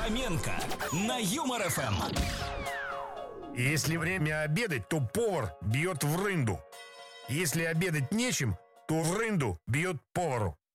Фоменко на Юмор ФМ. Если время обедать, то повар бьет в рынду. Если обедать нечем, то в рынду бьет повару.